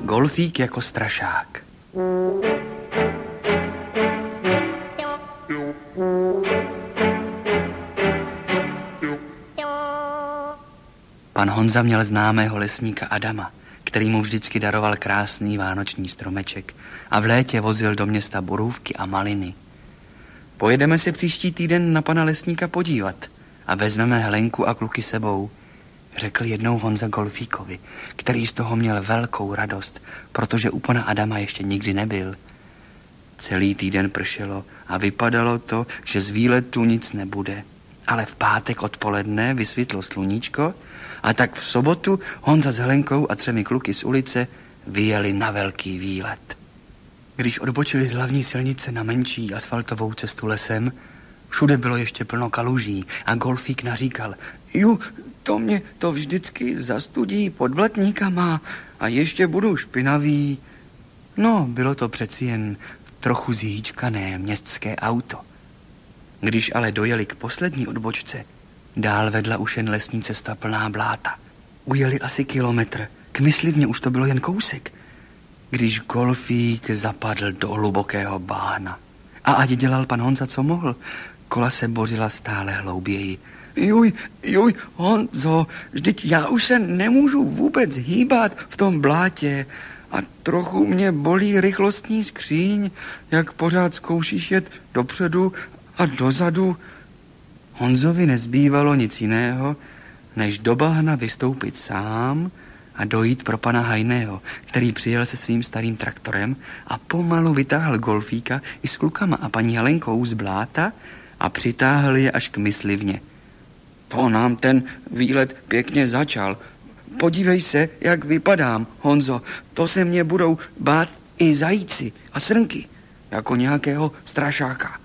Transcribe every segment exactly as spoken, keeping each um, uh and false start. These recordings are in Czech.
Golfík jako strašák. Pan Honza měl známého lesníka Adama, který mu vždycky daroval krásný vánoční stromeček a v létě vozil do města borůvky a maliny. Pojedeme se příští týden na pana lesníka podívat a vezmeme Helenku a kluky sebou, řekl jednou Honza Golfíkovi, který z toho měl velkou radost, protože u pana Adama ještě nikdy nebyl. Celý týden pršelo a vypadalo to, že z výletu nic nebude. Ale v pátek odpoledne vysvětlo sluníčko a tak v sobotu Honza s Helenkou a třemi kluky z ulice vyjeli na velký výlet. Když odbočili z hlavní silnice na menší asfaltovou cestu lesem, všude bylo ještě plno kaluží a Golfík naříkal: Ju, to mě to vždycky zastudí pod blatníkama a ještě budu špinavý. No, bylo to přeci jen trochu zhýčkané městské auto. Když ale dojeli k poslední odbočce, dál vedla už jen lesní cesta plná bláta. Ujeli asi kilometr, k myslivně už to bylo jen kousek, když Golfík zapadl do hlubokého báhna. A ať dělal pan Honza, co mohl, kola se bořila stále hlouběji. Juj, juj, Honzo, vždyť já už se nemůžu vůbec hýbat v tom blátě a trochu mě bolí rychlostní skříň, jak pořád zkoušíš jet dopředu a dozadu. Honzovi nezbývalo nic jiného, než do bahna vystoupit sám a dojít pro pana Hajného, který přijel se svým starým traktorem a pomalu vytáhl Golfíka i s klukama a paní Helenkou z bláta a přitáhl je až k myslivně. To nám ten výlet pěkně začal. Podívej se, jak vypadám, Honzo. To se mě budou bát i zajíci a srnky, jako nějakého strašáka.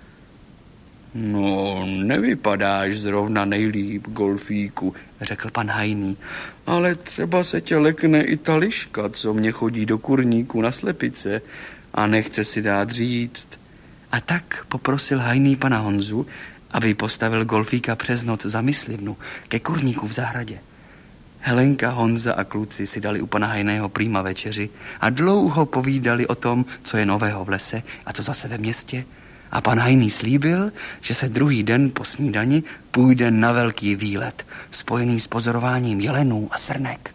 No, nevypadáš zrovna nejlíp, Golfíku, řekl pan Hajný, ale třeba se tě lekne i ta liška, co mě chodí do kurníku na slepice a nechce si dát říct. A tak poprosil Hajný pana Honzu, aby postavil Golfíka přes noc za myslivnu ke kurníku v zahradě. Helenka, Honza a kluci si dali u pana Hajného prýma večeři a dlouho povídali o tom, co je nového v lese a co zase ve městě. A pan Hajný slíbil, že se druhý den po snídani půjde na velký výlet, spojený s pozorováním jelenů a srnek.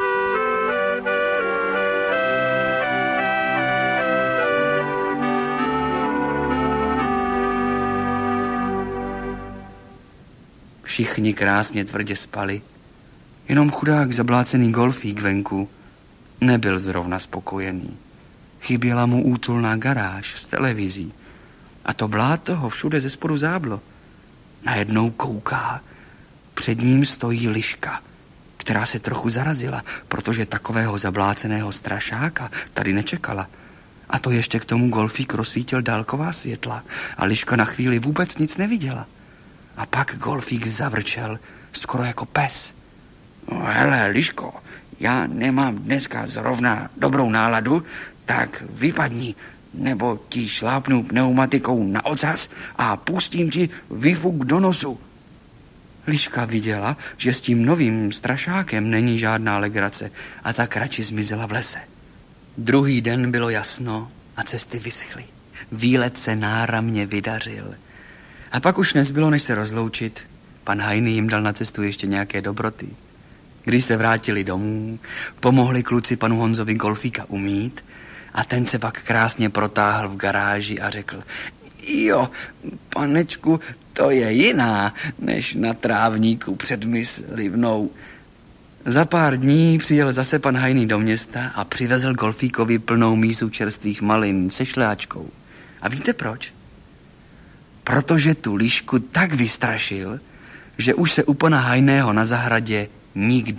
Všichni krásně tvrdě spali, jenom chudák zablácený Golfík venku nebyl zrovna spokojený. Chyběla mu útulná garáž s televizí a to bláto ho všude ze spodu záblo. Najednou kouká, před ním stojí liška, která se trochu zarazila, protože takového zabláceného strašáka tady nečekala. A to ještě k tomu Golfík rozsvítil dálková světla a liška na chvíli vůbec nic neviděla. A pak Golfík zavrčel, skoro jako pes. No hele, liško, já nemám dneska zrovna dobrou náladu, tak vypadni, nebo ti šlápnu pneumatikou na ocas a pustím ti výfuk do nosu. Liška viděla, že s tím novým strašákem není žádná legrace a tak radši zmizela v lese. Druhý den bylo jasno a cesty vyschly. Výlet se náramně vydařil. A pak už nezbylo, než se rozloučit. Pan Hajný jim dal na cestu ještě nějaké dobroty. Když se vrátili domů, pomohli kluci panu Honzovi Golfíka umýt a ten se pak krásně protáhl v garáži a řekl: Jo, panečku, to je jiná, než na trávníku před myslivnou. Za pár dní přijel zase pan Hajný do města a přivezl Golfíkovi plnou mísu čerstvých malin se šlehačkou. A víte proč? Protože tu lišku tak vystrašil, že už se u pana Hajného na zahradě nikdy